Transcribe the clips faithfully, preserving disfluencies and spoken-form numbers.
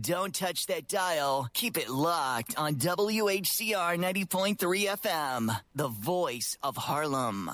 Don't touch that dial. Keep it locked on W H C R ninety point three F M, the voice of Harlem.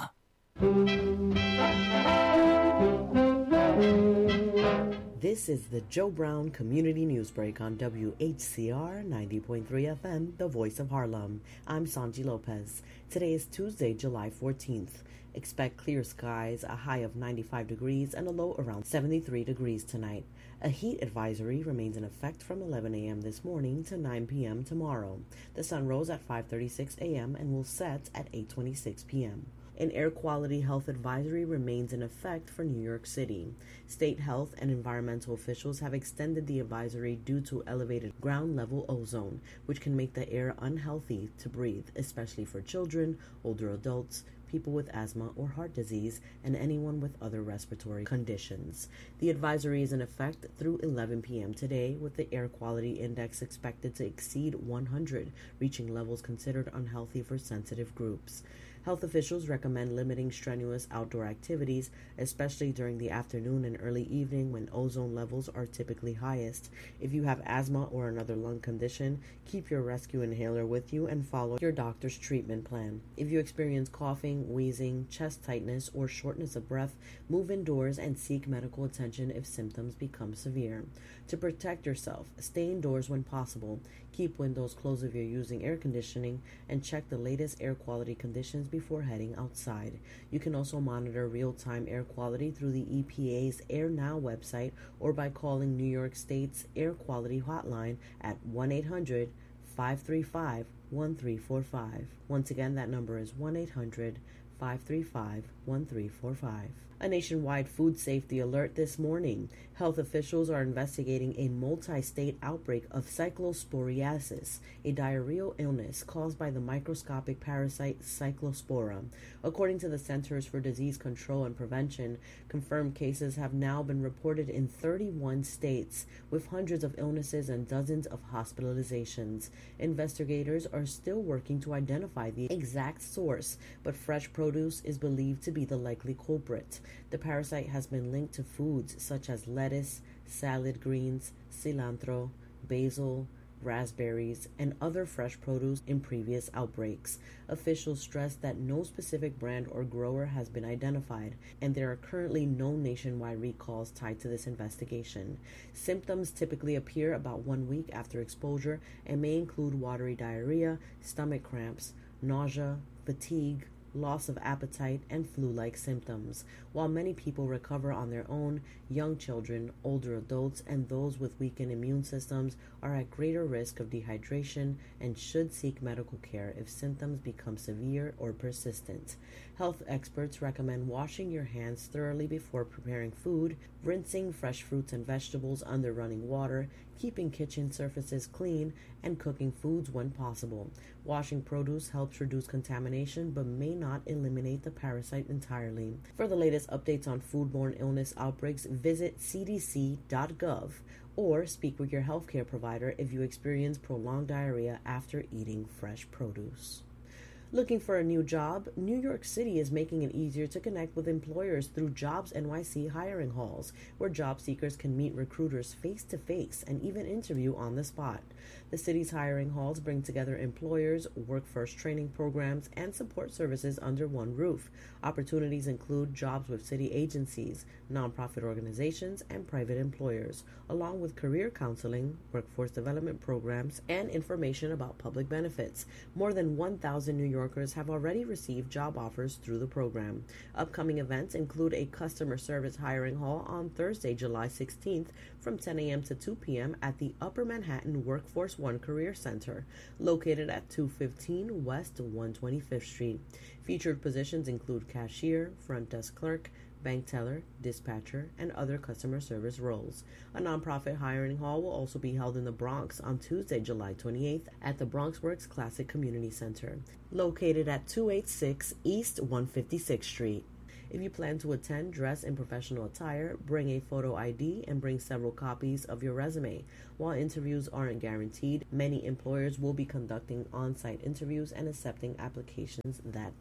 This is the Joe Brown Community News Break on W H C R ninety point three F M, the voice of Harlem. I'm Sanji Lopez. Today is Tuesday, July fourteenth. Expect clear skies, a high of ninety-five degrees and a low around seventy-three degrees tonight. A heat advisory remains in effect from eleven a.m. this morning to nine p.m. tomorrow. The sun rose at five thirty-six a.m. and will set at eight twenty-six p.m. An air quality health advisory remains in effect for New York City. State health and environmental officials have extended the advisory due to elevated ground level ozone, which can make the air unhealthy to breathe, especially for children, older adults, people with asthma or heart disease, and anyone with other respiratory conditions. The advisory is in effect through eleven p.m. today, with the air quality index expected to exceed one hundred, reaching levels considered unhealthy for sensitive groups. Health officials recommend limiting strenuous outdoor activities, especially during the afternoon and early evening when ozone levels are typically highest. If you have asthma or another lung condition, keep your rescue inhaler with you and follow your doctor's treatment plan. If you experience coughing, wheezing, chest tightness, or shortness of breath, move indoors and seek medical attention if symptoms become severe. To protect yourself, stay indoors when possible, keep windows closed if you're using air conditioning, and check the latest air quality conditions before heading outside. You can also monitor real-time air quality through the E P A's Air Now website or by calling New York State's Air Quality Hotline at one eight hundred five three five one three four five. Once again, that number is one eight hundred five three five one three four five. A nationwide food safety alert this morning. Health officials are investigating a multi-state outbreak of cyclosporiasis, a diarrheal illness caused by the microscopic parasite Cyclospora. According to the Centers for Disease Control and Prevention, confirmed cases have now been reported in thirty-one states, with hundreds of illnesses and dozens of hospitalizations. Investigators are still working to identify the exact source, but fresh produce is believed to be the likely culprit. The parasite has been linked to foods such as lettuce, salad greens, cilantro, basil, raspberries, and other fresh produce in previous outbreaks. Officials stress that no specific brand or grower has been identified, and there are currently no nationwide recalls tied to this investigation. Symptoms typically appear about one week after exposure and may include watery diarrhea, stomach cramps, nausea, fatigue, loss of appetite, and flu-like symptoms. While many people recover on their own, young children, older adults, and those with weakened immune systems are at greater risk of dehydration and should seek medical care if symptoms become severe or persistent. Health experts recommend washing your hands thoroughly before preparing food, rinsing fresh fruits and vegetables under running water, keeping kitchen surfaces clean, and cooking foods when possible. Washing produce helps reduce contamination but may not eliminate the parasite entirely. For the latest updates on foodborne illness outbreaks, visit c d c dot gov or speak with your healthcare provider if you experience prolonged diarrhea after eating fresh produce. Looking for a new job? New York City is making it easier to connect with employers through Jobs N Y C hiring halls, where job seekers can meet recruiters face-to-face and even interview on the spot. The city's hiring halls bring together employers, workforce training programs, and support services under one roof. Opportunities include jobs with city agencies, nonprofit organizations, and private employers, along with career counseling, workforce development programs, and information about public benefits. More than one thousand New York Workers have already received job offers through the program. Upcoming events include a customer service hiring hall on Thursday, July sixteenth from ten a.m. to two p.m. at the Upper Manhattan Workforce One Career Center, located at two fifteen West one hundred twenty-fifth Street. Featured positions include cashier, front desk clerk, bank teller, dispatcher, and other customer service roles. A nonprofit hiring hall will also be held in the Bronx on Tuesday, July twenty-eighth at the BronxWorks Classic Community Center, located at two eighty-six East one hundred fifty-sixth Street. If you plan to attend, dress in professional attire, bring a photo I D, and bring several copies of your resume. While interviews aren't guaranteed, many employers will be conducting on-site interviews and accepting applications that day.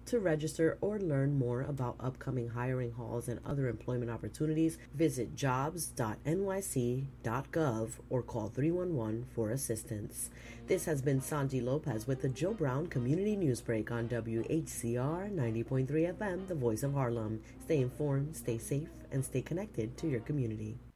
To register or learn more about upcoming hiring halls and other employment opportunities, visit jobs dot n y c dot gov or call three one one for assistance. This has been Sanji Lopez with the Joe Brown Community Newsbreak on W H C R ninety point three F M, the voice of Harlem. Stay informed, stay safe, and stay connected to your community.